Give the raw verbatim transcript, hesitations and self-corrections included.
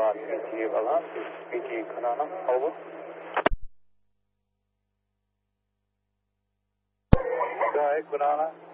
Lima, P G Alarm, P G Kanana, over. Go ahead, Banana.